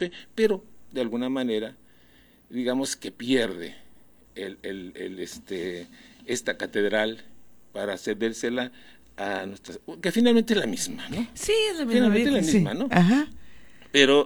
rompe, pero de alguna manera, digamos que pierde esta catedral para cedérsela a nuestras, que finalmente es la misma, ¿no? Sí, es la misma. Finalmente es la misma, sí. ¿no? Ajá. Pero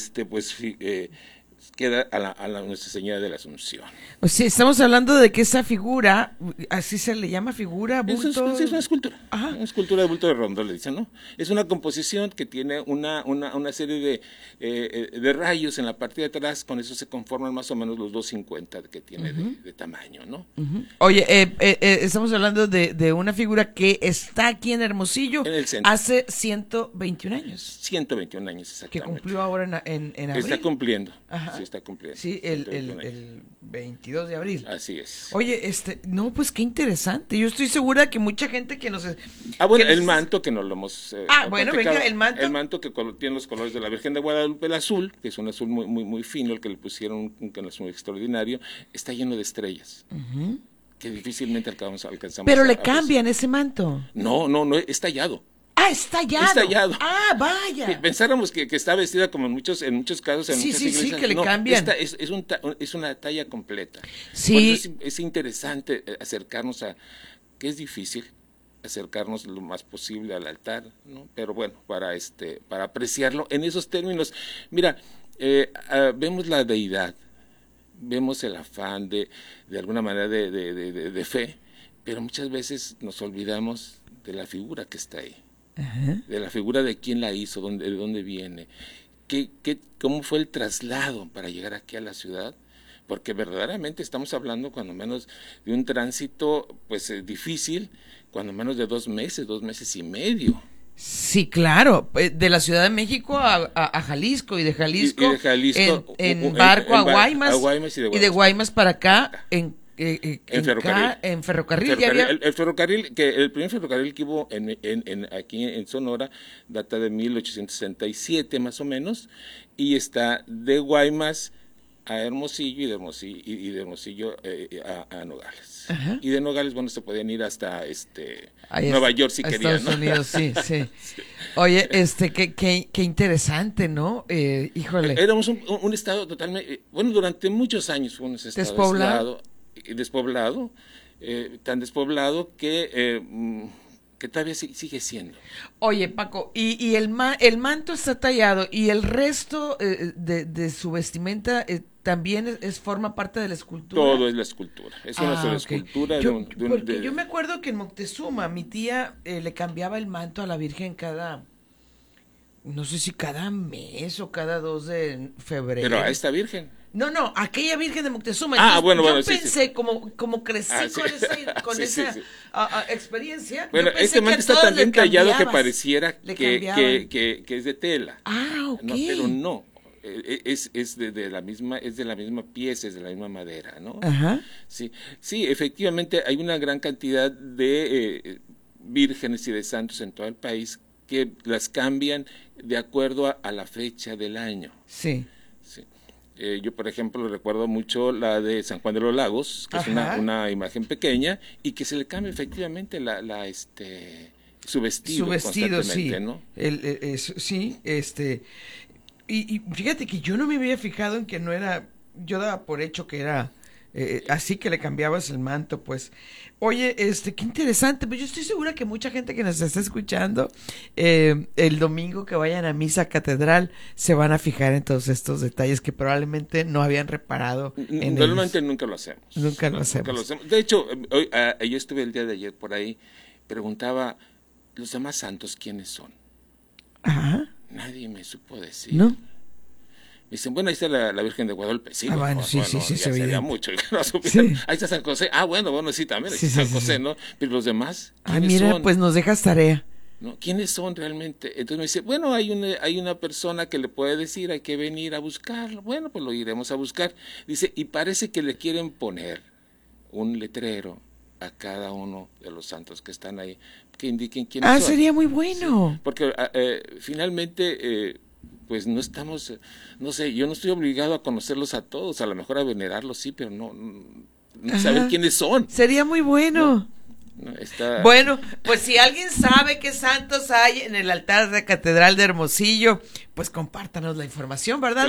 queda a Nuestra Señora de la Asunción. O sea, estamos hablando de que esa figura, así se le llama figura, bulto. Es una escultura. Ajá. Una escultura de bulto de rondo, le dicen, ¿no? Es una composición que tiene una serie de rayos en la parte de atrás, con eso se conforman más o menos los 250 que tiene de tamaño, ¿no? Oye, estamos hablando de una figura que está aquí en Hermosillo En el centro. hace 121 años. 121 años, exactamente. Que cumplió ahora en abril. Está cumpliendo. Ajá. Sí, está cumpliendo. Sí, el 22 de abril. Así es. Oye, no, pues qué interesante. Yo estoy segura que mucha gente que nos... Bueno, el manto que nos lo hemos... bueno, venga, el manto. El manto que tiene los colores de la Virgen de Guadalupe, el azul, que es un azul muy, muy, muy fino, el que le pusieron un azul extraordinario, está lleno de estrellas. Que difícilmente alcanzamos. Pero le cambian ese manto. No, es tallado. Es tallado. Es tallado. Vaya. Pensáramos que está vestida como en muchos casos, en muchas iglesias. Sí, que le cambian. Es una talla completa. Sí. Es interesante acercarnos que es difícil acercarnos lo más posible al altar, ¿no? Pero bueno, para apreciarlo en esos términos. Mira, vemos la deidad, vemos el afán de alguna manera de fe, pero muchas veces nos olvidamos de la figura que está ahí. Ajá. De la figura de quién la hizo, de dónde viene, cómo fue el traslado para llegar aquí a la ciudad, porque verdaderamente estamos hablando cuando menos de un tránsito pues difícil, cuando menos de 2 meses y medio. Sí, claro, de la Ciudad de México a Jalisco y de Jalisco, en barco a Guaymas, y de Guaymas para acá en ferrocarril. El ferrocarril, el primer ferrocarril que hubo aquí en Sonora data de 1867 más o menos, y está de Guaymas a Hermosillo y de Hermosillo a Nogales. Ajá. Y de Nogales, bueno, se podían ir hasta Nueva York si querían, Estados Unidos, sí. Oye, qué interesante, ¿no? Híjole. Éramos un estado totalmente, durante muchos años fue un estado despoblado, tan despoblado que todavía sigue siendo. Oye, Paco, y el manto está tallado y el resto de su vestimenta también forma parte de la escultura. Todo es la escultura, es una sola escultura. Yo me acuerdo que en Moctezuma mi tía le cambiaba el manto a la Virgen no sé si cada mes o cada 2 de febrero. Pero a esta Virgen. No, aquella Virgen de Moctezuma. Yo pensé, sí. como crecí con esa experiencia. Bueno, este manto está tan bien tallado que pareciera que es de tela. Ok. No, pero no. Es de la misma pieza, es de la misma madera, ¿no? Ajá. Sí, efectivamente hay una gran cantidad de vírgenes y de santos en todo el país que las cambian de acuerdo a la fecha del año. Sí. Yo, por ejemplo, recuerdo mucho la de San Juan de los Lagos, que Ajá. es una imagen pequeña y que se le cambia efectivamente su vestido sí. ¿no? Y fíjate que yo no me había fijado en que no era, yo daba por hecho que era así, que le cambiabas el manto, pues. Oye, qué interesante, pues yo estoy segura que mucha gente que nos está escuchando, el domingo que vayan a misa catedral, se van a fijar en todos estos detalles que probablemente no habían reparado. Normalmente nunca lo hacemos. Nunca lo hacemos. De hecho, yo estuve el día de ayer por ahí, preguntaba, ¿los demás santos quiénes son? Ajá. Nadie me supo decir. ¿No? Dicen, bueno, ahí está la Virgen de Guadalupe. Sí, bueno, sí, se veía mucho. Sí. Ahí está San José. bueno, sí, también. Sí, San José, ¿no? Pero los demás, mira, son? Pues nos dejas tarea. ¿No? ¿Quiénes son realmente? Entonces me dice, bueno, hay una persona que le puede decir, hay que venir a buscarlo. Bueno, pues lo iremos a buscar. Dice, y parece que le quieren poner un letrero a cada uno de los santos que están ahí, que indiquen quiénes son. Sería muy bueno. Sí, porque finalmente... pues no estamos, no sé, yo no estoy obligado a conocerlos a todos, a lo mejor a venerarlos sí, pero no saber quiénes son. Sería muy bueno. Bueno, pues si alguien sabe qué santos hay en el altar de la Catedral de Hermosillo, pues compártanos la información, ¿verdad?